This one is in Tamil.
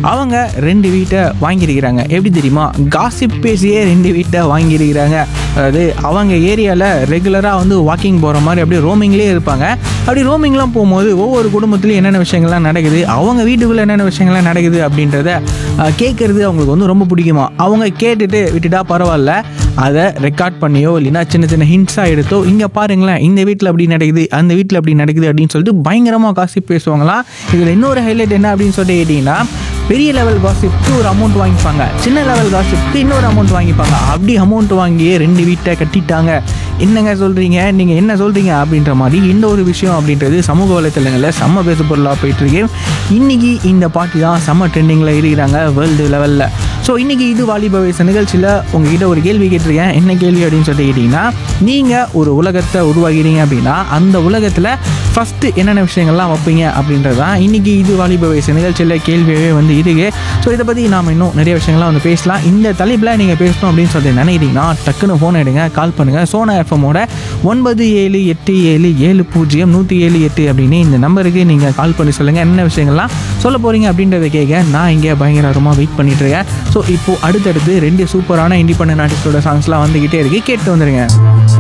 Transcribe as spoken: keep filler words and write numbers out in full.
அவங்க ரெண்டு வீட்டை வாங்கியிருக்கிறாங்க. எப்படி தெரியுமா? காசிப் பேசியே ரெண்டு வீட்டை வாங்கியிருக்கிறாங்க. அதாவது அவங்க ஏரியாவில் ரெகுலராக வந்து வாக்கிங் போகிற மாதிரி அப்படியே ரோமிங்லேயே இருப்பாங்க. அப்படி ரோமிங்லாம் போகும்போது ஒவ்வொரு குடும்பத்துலையும் என்னென்ன விஷயங்கள்லாம் நடக்குது, அவங்க வீட்டுக்குள்ளே என்னென்ன விஷயங்கள்லாம் நடக்குது அப்படின்றத கேட்குறது அவங்களுக்கு வந்து ரொம்ப பிடிக்குமா. அவங்க கேட்டுட்டு விட்டுட்டா பரவாயில்ல, அதை ரெக்கார்ட் பண்ணியோ இல்லைன்னா சின்ன சின்ன ஹிண்ட்ஸாக எடுத்தோ இங்கே பாருங்களேன் இந்த வீட்டில் அப்படி நடக்குது, அந்த வீட்டில் அப்படி நடக்குது அப்படின்னு சொல்லிட்டு பயங்கரமாக காசிப் பேசுவாங்களாம். இதில் இன்னொரு ஹைலைட் என்ன அப்படின்னு சொல்லிட்டு கேட்டிங்கன்னா, பெரிய லெவல் காசிப்க்கு ஒரு அமௌண்ட் வாங்கிப்பாங்க, சின்ன லெவல் காசிப்க்கு இன்னொரு அமௌண்ட் வாங்கிப்பாங்க. அப்படி அமௌண்ட் வாங்கியே ரெண்டு வீட்டை கட்டிட்டாங்க. என்னங்க சொல்கிறீங்க, நீங்கள் என்ன சொல்கிறீங்க அப்படின்ற மாதிரி இந்த ஒரு விஷயம் அப்படின்றது சமூக வலைத்தளங்களில் செம்ம பேசு பொருளாக போயிட்டுருக்கு. இன்றைக்கி இந்த பாட்டி தான் செம்ம ட்ரெண்டிங்கில் இருக்கிறாங்க வேர்ல்டு லெவலில். ஸோ இன்றைக்கி இது வாலிப வயசு நிகழ்ச்சியில் உங்ககிட்ட ஒரு கேள்வி கேட்டிருக்கேன். என்ன கேள்வி அப்படின்னு சொல்லிட்டு கேட்டிங்கன்னா, நீங்கள் ஒரு உலகத்தை உருவாகிறீங்க அப்படின்னா அந்த உலகத்தில் ஃபஸ்ட்டு என்னென்ன விஷயங்கள்லாம் வைப்பீங்க அப்படின்றது தான் இன்றைக்கி இது வாலிப வயசு நிகழ்ச்சியில் கேள்வியாகவே வந்து இருக்குது. ஸோ இதை பற்றி நாம் இன்னும் நிறைய விஷயங்கள்லாம் வந்து பேசலாம். இந்த தலைப்பில் நீங்கள் பேசணும் அப்படின்னு சொல்லிட்டு நினைக்கிறீங்கன்னா டக்குன்னு ஃபோன் எடுங்க, கால் பண்ணுங்கள். சோனா எஃப்எம்மோட ஒன்பது ஏழு எட்டு ஏழு ஏழு பூஜ்ஜியம் நூற்றி ஏழு எட்டு அப்படின்னு இந்த நம்பருக்கு நீங்கள் கால் பண்ணி சொல்லுங்கள் என்ன விஷயங்கள்லாம் சொல்ல போகிறீங்க அப்படின்றத கேட்க நான் இங்கே பயங்கரமாக வெயிட் பண்ணிட்டு இருக்கேன். ஸோ இப்போது அடுத்தடுத்து ரெண்டு சூப்பரான இண்டிபெண்டன்ட் ஆர்டிஸ்டோட சாங்ஸ்லாம் வந்துக்கிட்டே இருக்குது, கேட்டு வந்துடுங்க.